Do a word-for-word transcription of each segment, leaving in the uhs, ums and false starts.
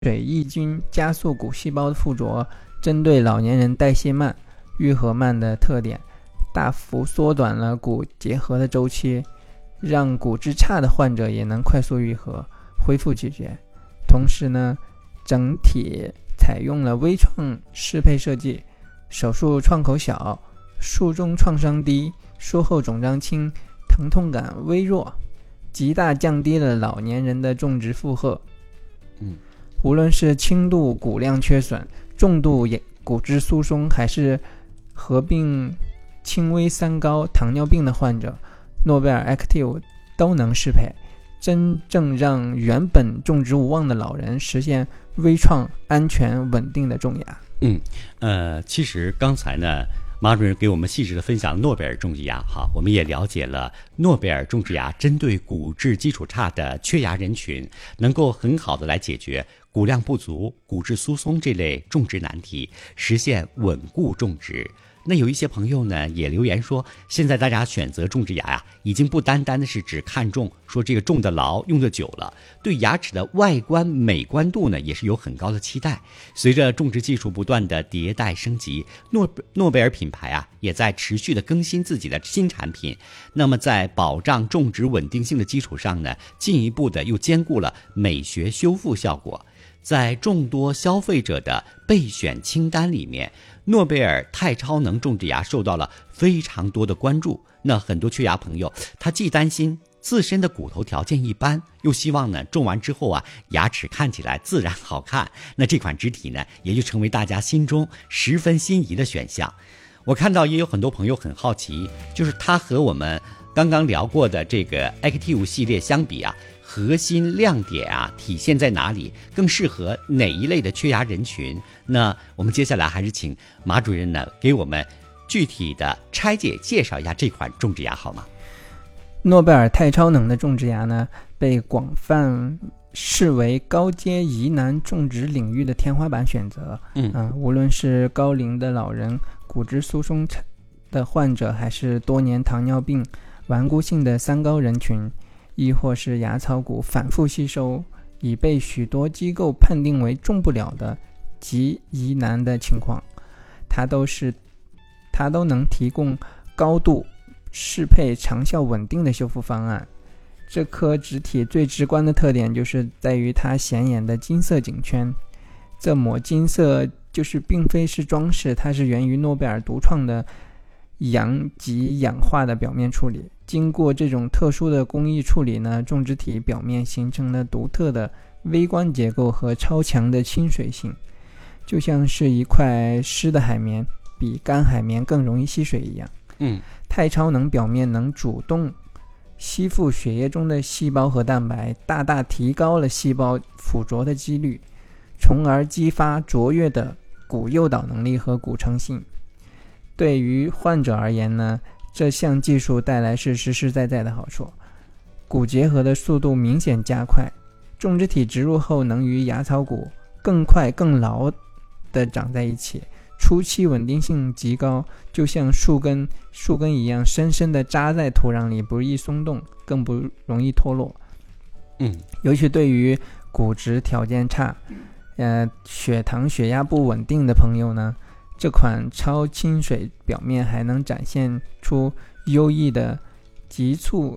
水抑菌，加速骨细胞的附着，针对老年人代谢慢、愈合慢的特点，大幅缩短了骨结合的周期，让骨质差的患者也能快速愈合、恢复咀嚼。同时呢，整体采用了微创适配设计，手术创口小，术中创伤低，术后肿胀轻，疼痛感微弱，极大降低了老年人的种植负荷。 嗯， 无论是轻度骨量缺损、重度骨质疏松，还是合并轻微三高、糖尿病的患者，诺贝尔 Active 都能适配，真正让原本种植无望的老人实现微创、安全、稳定的种牙。 嗯，呃，其实刚才呢，马主任给我们细致的分享诺贝尔种植牙，哈，我们也了解了诺贝尔种植牙针对骨质基础差的缺牙人群，能够很好的来解决骨量不足、骨质疏松这类种植难题，实现稳固种植。那有一些朋友呢也留言说，现在大家选择种植牙呀，已经不单单的是只看重说这个种的牢、用的久了，对牙齿的外观美观度呢也是有很高的期待。随着种植技术不断的迭代升级，诺诺贝尔品牌啊也在持续的更新自己的新产品。那么在保障种植稳定性的基础上呢，进一步的又兼顾了美学修复效果。在众多消费者的备选清单里面，诺贝尔太超能种植牙受到了非常多的关注。那很多缺牙朋友，他既担心自身的骨头条件一般，又希望呢种完之后啊牙齿看起来自然好看，那这款植体呢也就成为大家心中十分心仪的选项。我看到也有很多朋友很好奇，就是它和我们刚刚聊过的这个 Active 系列相比啊，核心亮点啊体现在哪里？更适合哪一类的缺牙人群？那我们接下来还是请马主任呢给我们具体的拆解介绍一下这款种植牙好吗？ 诺贝尔太超能的种植牙呢，被广泛视为高阶疑难种植领域的天花板选择。 嗯、 呃、无论是高龄的老人、骨质疏松的患者，还是多年糖尿病、顽固性的三高人群，亦或是牙槽骨反复吸收，已被许多机构判定为种不了的极疑难的情况，它都是它都能提供高度适配、长效稳定的修复方案。这颗植体最直观的特点就是在于它显眼的金色颈圈，这抹金色就是并非是装饰，它是源于诺贝尔独创的阳极氧化的表面处理。经过这种特殊的工艺处理呢，种植体表面形成了独特的微观结构和超强的亲水性，就像是一块湿的海绵比干海绵更容易吸水一样。 嗯， 太超能表面能主动吸附血液中的细胞和蛋白，大大提高了细胞附着的几率，从而激发卓越的骨诱导能力和骨成性。对于患者而言呢，这项技术带来是实实在在的好处，骨结合的速度明显加快，种植体植入后能与牙槽骨更快更牢地长在一起，初期稳定性极高，就像树根树根一样深深地扎在土壤里，不易松动，更不容易脱落。 嗯， 尤其对于骨质条件差、呃血糖血压不稳定的朋友呢，这款超亲水表面还能展现出优异的急促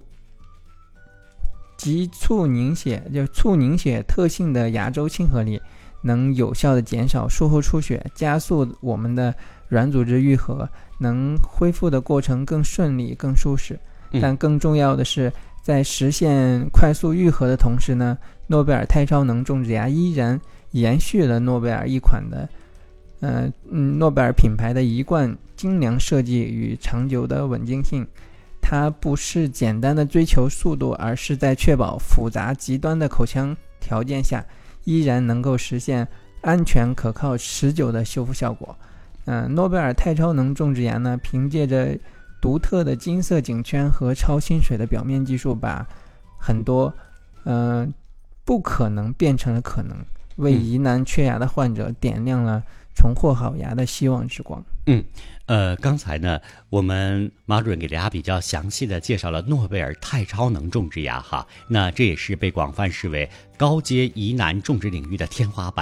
急促凝血就促凝血特性的牙周亲和力，能有效的减少术后出血，加速我们的软组织愈合，能恢复的过程更顺利更舒适。但更重要的是，在实现快速愈合的同时呢，诺贝尔太超能种植牙依然延续了诺贝尔一款的呃，嗯，诺贝尔品牌的一贯精良设计与长久的稳定性。它不是简单的追求速度，而是在确保复杂极端的口腔条件下依然能够实现安全可靠持久的修复效果。呃、诺贝尔太超能种植牙呢，凭借着独特的金色颈圈和超亲水的表面技术，把很多呃不可能变成了可能，为疑难缺牙的患者点亮了重获好牙的希望之光。 嗯，呃，刚才呢，我们马主任给大家比较详细的介绍了诺贝尔太超能种植牙哈，那这也是被广泛视为高阶疑难种植领域的天花板。